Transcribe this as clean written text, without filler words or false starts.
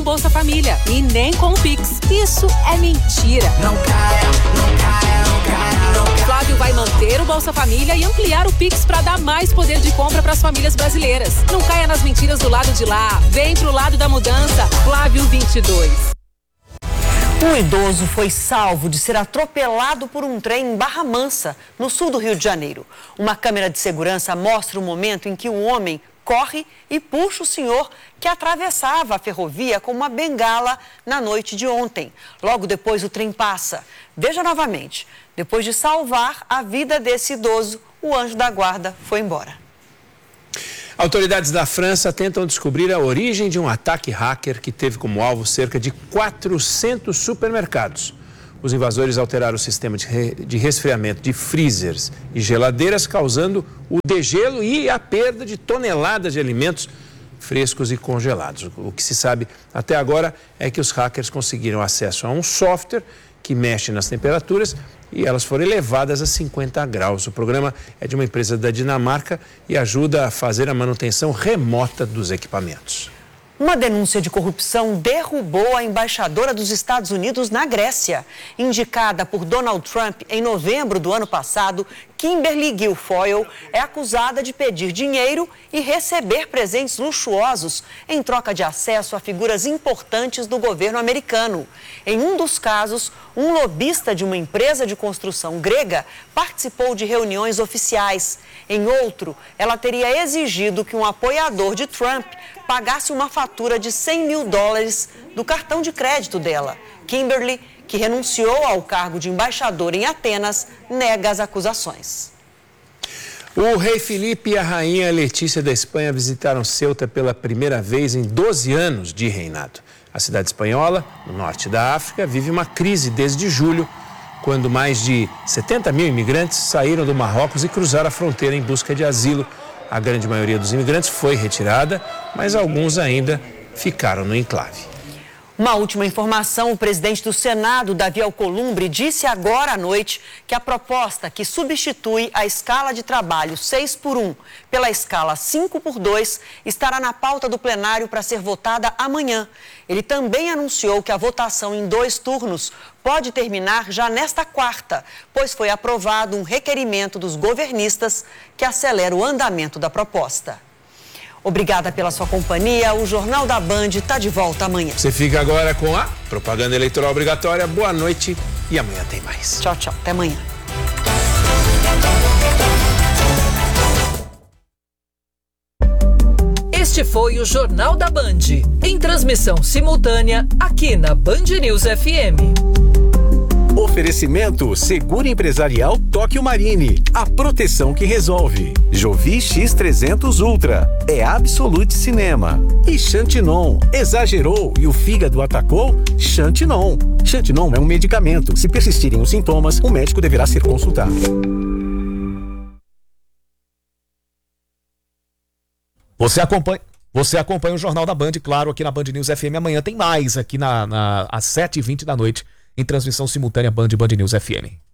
Bolsa Família e nem com o Pix. Isso é mentira. Não caia. Flávio vai manter o Bolsa Família e ampliar o Pix para dar mais poder de compra para as famílias brasileiras. Não caia nas mentiras do lado de lá. Vem pro lado da mudança. Flávio 22. Um idoso foi salvo de ser atropelado por um trem em Barra Mansa, no sul do Rio de Janeiro. Uma câmera de segurança mostra o momento em que o homem corre e puxa o senhor que atravessava a ferrovia com uma bengala na noite de ontem. Logo depois o trem passa. Veja novamente. Depois de salvar a vida desse idoso, o anjo da guarda foi embora. Autoridades da França tentam descobrir a origem de um ataque hacker que teve como alvo cerca de 400 supermercados. Os invasores alteraram o sistema de resfriamento de freezers e geladeiras, causando o degelo e a perda de toneladas de alimentos frescos e congelados. O que se sabe até agora é que os hackers conseguiram acesso a um software que mexe nas temperaturas e elas foram elevadas a 50 graus. O programa é de uma empresa da Dinamarca e ajuda a fazer a manutenção remota dos equipamentos. Uma denúncia de corrupção derrubou a embaixadora dos Estados Unidos na Grécia. Indicada por Donald Trump em novembro do ano passado, Kimberly Guilfoyle é acusada de pedir dinheiro e receber presentes luxuosos em troca de acesso a figuras importantes do governo americano. Em um dos casos, um lobista de uma empresa de construção grega participou de reuniões oficiais. Em outro, ela teria exigido que um apoiador de Trump pagasse uma fatura de $100 mil do cartão de crédito dela. Kimberly, que renunciou ao cargo de embaixadora em Atenas, nega as acusações. O rei Felipe e a rainha Letícia da Espanha visitaram Ceuta pela primeira vez em 12 anos de reinado. A cidade espanhola, no norte da África, vive uma crise desde julho, quando mais de 70 mil imigrantes saíram do Marrocos e cruzaram a fronteira em busca de asilo. A grande maioria dos imigrantes foi retirada, mas alguns ainda ficaram no enclave. Uma última informação, o presidente do Senado, Davi Alcolumbre, disse agora à noite que a proposta que substitui a escala de trabalho 6x1 pela escala 5x2 estará na pauta do plenário para ser votada amanhã. Ele também anunciou que a votação em 2 turnos pode terminar já nesta quarta, pois foi aprovado um requerimento dos governistas que acelera o andamento da proposta. Obrigada pela sua companhia. O Jornal da Band está de volta amanhã. Você fica agora com a propaganda eleitoral obrigatória. Boa noite e amanhã tem mais. Tchau, tchau. Até amanhã. Este foi o Jornal da Band, em transmissão simultânea aqui na Band News FM. Oferecimento Seguro Empresarial Tóquio Marine. A proteção que resolve. Jovi X300 Ultra. É Absolute Cinema. E Xantinon. Exagerou e o fígado atacou? Xantinon. Xantinon é um medicamento. Se persistirem os sintomas, o médico deverá ser consultado. Você acompanha o Jornal da Band, claro, aqui na Band News FM. Amanhã tem mais aqui às 7h20 da noite, em transmissão simultânea Band News FM.